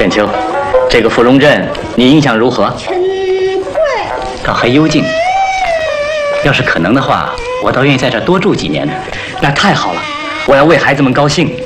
浅秋，这个芙蓉镇你印象如何？ 真怪， 倒还幽静。要是可能的话，我倒愿意在这儿多住几年。那太好了，我要为孩子们高兴。